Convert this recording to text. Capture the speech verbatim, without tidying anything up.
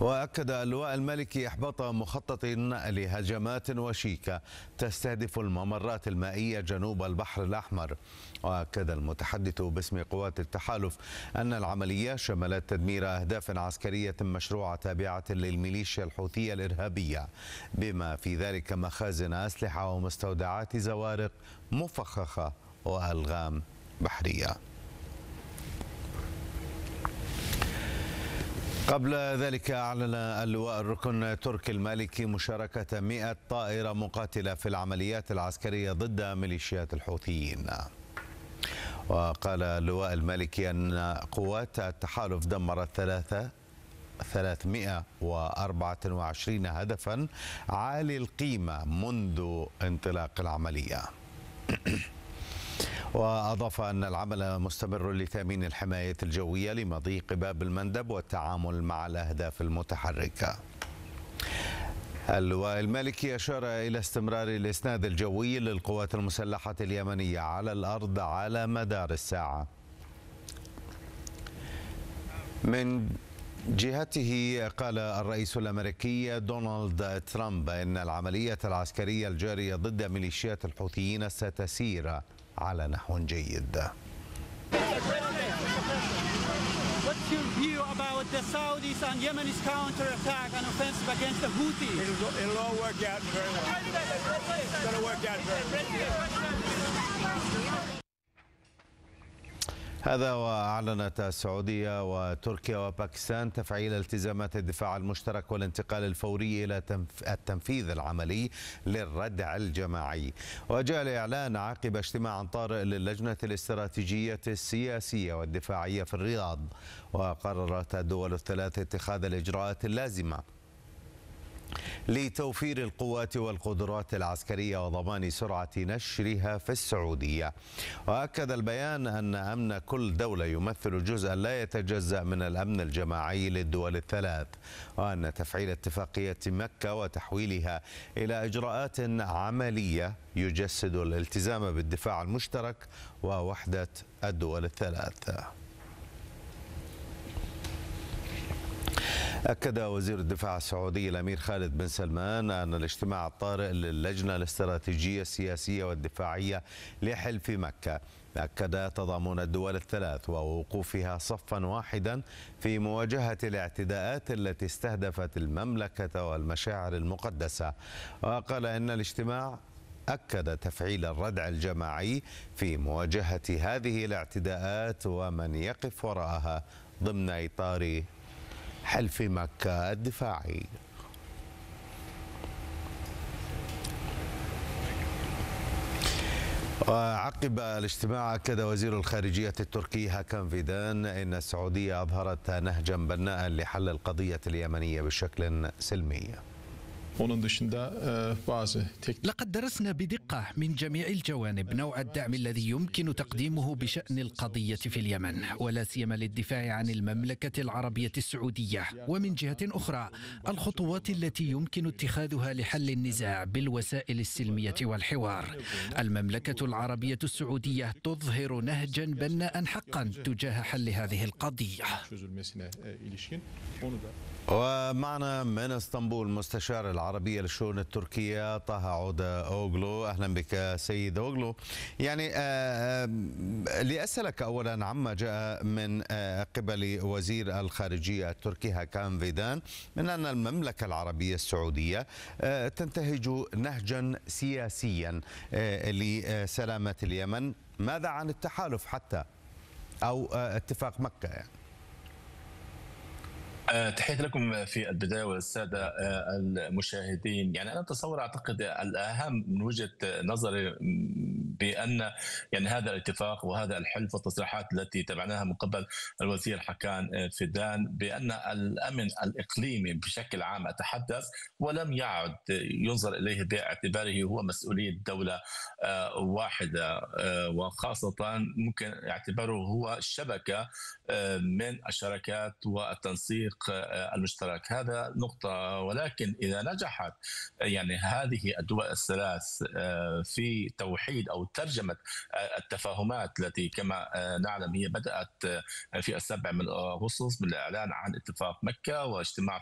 وأكد اللواء المالكي إحباط مخطط لهجمات وشيكة تستهدف الممرات المائية جنوب البحر الأحمر. وأكد المتحدث باسم قوات التحالف أن العملية شملت تدمير أهداف عسكرية مشروعة تابعة للميليشيا الحوثية الإرهابية، بما في ذلك مخازن أسلحة ومستودعات زوارق مفخخة وألغام بحرية. قبل ذلك أعلن اللواء الركن تركي المالكي مشاركة مئة طائرة مقاتلة في العمليات العسكرية ضد ميليشيات الحوثيين. وقال اللواء المالكي أن قوات التحالف دمرت ثلاثة ثلاثمئة وأربعة وعشرين هدفا عالي القيمة منذ انطلاق العملية. وأضاف أن العمل مستمر لتأمين الحماية الجوية لمضيق باب المندب والتعامل مع الأهداف المتحركة. اللواء المالكي أشار إلى استمرار الإسناد الجوي للقوات المسلحة اليمنية على الأرض على مدار الساعة. من جهته قال الرئيس الأمريكي دونالد ترامب إن العملية العسكرية الجارية ضد ميليشيات الحوثيين ستسير على نحو جيد. What's your view about the Saudis and Yemenis counterattack and offensive against the Houthis? It'll, it'll all work out very well. It's going to work out very well. هذا وأعلنت السعودية وتركيا وباكستان تفعيل التزامات الدفاع المشترك والانتقال الفوري إلى التنفيذ العملي للردع الجماعي. وجاء الإعلان عقب اجتماع طارئ للجنة الاستراتيجية السياسية والدفاعية في الرياض. وقررت الدول الثلاث اتخاذ الإجراءات اللازمة لتوفير القوات والقدرات العسكرية وضمان سرعة نشرها في السعودية. وأكد البيان أن أمن كل دولة يمثل جزءا لا يتجزأ من الأمن الجماعي للدول الثلاث، وأن تفعيل اتفاقية مكة وتحويلها إلى إجراءات عملية يجسد الالتزام بالدفاع المشترك ووحدة الدول الثلاث. أكد وزير الدفاع السعودي الأمير خالد بن سلمان أن الاجتماع الطارئ للجنة الاستراتيجية السياسية والدفاعية لحلف مكة أكد تضامن الدول الثلاث ووقوفها صفا واحدا في مواجهة الاعتداءات التي استهدفت المملكة والمشاعر المقدسة. وقال إن الاجتماع أكد تفعيل الردع الجماعي في مواجهة هذه الاعتداءات ومن يقف وراءها ضمن إطار حلف مكة الدفاعي. وعقب الاجتماع أكد وزير الخارجية التركي هاكان فيدان أن السعودية أظهرت نهجا بناء لحل القضية اليمنية بشكل سلمي. لقد درسنا بدقة من جميع الجوانب نوع الدعم الذي يمكن تقديمه بشأن القضية في اليمن، ولا سيما للدفاع عن المملكة العربية السعودية، ومن جهة أخرى الخطوات التي يمكن اتخاذها لحل النزاع بالوسائل السلمية والحوار. المملكة العربية السعودية تظهر نهجا بناء حقا تجاه حل هذه القضية. ومعنا من اسطنبول مستشار العربية للشؤون التركية طه عودة أوغلو. أهلا بك سيد أوغلو. يعني لأسألك أولا عما جاء من قبل وزير الخارجية التركي هاكان فيدان من أن المملكة العربية السعودية تنتهج نهجا سياسيا لسلامة اليمن. ماذا عن التحالف حتى أو اتفاق مكة؟ يعني تحياتي لكم في البداية والسادة المشاهدين. يعني أنا أتصور أعتقد الأهم من وجهة نظري بأن يعني هذا الاتفاق وهذا الحلف والتصريحات التي تبعناها من قبل الوزير حكان فيدان بأن الأمن الإقليمي بشكل عام أتحدث ولم يعد ينظر إليه باعتباره هو مسؤولية دولة واحدة، وخاصة ممكن اعتباره هو شبكة من الشراكات والتنسيق المشترك. هذا نقطة. ولكن إذا نجحت يعني هذه الدول الثلاث في توحيد أو ترجمة التفاهمات التي كما نعلم هي بدأت في السابع من أغسطس بالإعلان عن اتفاق مكة واجتماع